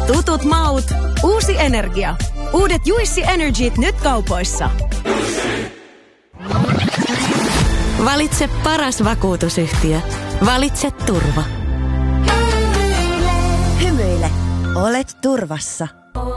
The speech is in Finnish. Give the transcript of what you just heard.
Tutut maut, uusi energia. Uudet Juicy Energyt nyt kaupoissa. Valitse paras vakuutusyhtiö. Valitse turva. Hymyile. Olet turvassa.